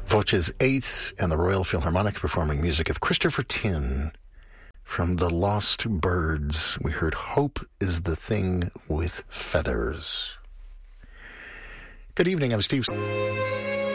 Voces 8 and the Royal Philharmonic performing music of Christopher Tin from The Lost Birds. We heard Hope is the Thing with Feathers. Good evening, I'm Steve.